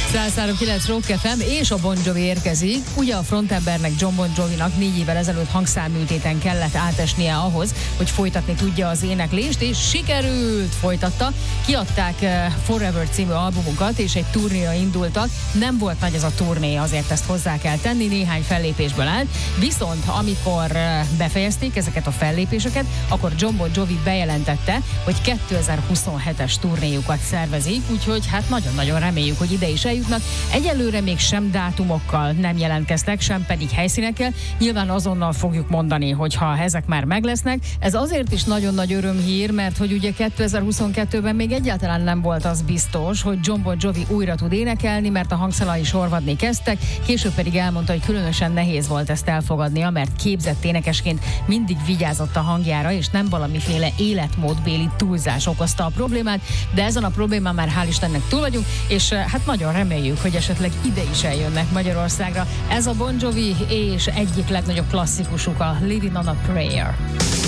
103.9 Rock FM és a Bon Jovi érkezik. Ugye a frontembernek, John Bon Jovinak 4 évvel ezelőtt hangszárműtéten kellett átesnie ahhoz, hogy folytatni tudja az éneklést, és sikerült, folytatta. Kiadták Forever című albumukat, és egy turnéra indultak. Nem volt nagy ez a turné, azért ezt hozzá kell tenni, néhány fellépésből állt. Viszont amikor befejezték ezeket a fellépéseket, akkor John Bon Jovi bejelentette, hogy 2027-es turnéjukat szervezik, úgyhogy hát nagyon-nagyon reméljük, hogy ide is eljutnak. Egyelőre még sem dátumokkal nem jelentkeztek, sem pedig helyszínekkel. Nyilván azonnal fogjuk mondani, hogyha ezek már meglesznek. Ez azért is nagyon nagy örömhír, mert hogy ugye 2022-ben még egyáltalán nem volt az biztos, hogy John Bon Jovi újra tud énekelni, mert a hangszalai sorvadni kezdtek, később pedig elmondta, hogy különösen nehéz volt ezt elfogadnia, mert képzett énekesként mindig vigyázott a hangjára, és nem valamiféle életmódbéli túlzás okozta a problémát, de ezen a problémán már hál' Istennek túl vagyunk, és hát nagyon reméljük, hogy esetleg ide is eljönnek Magyarországra. Ez a Bon Jovi és egyik legnagyobb klasszikusuk, a Living on a Prayer.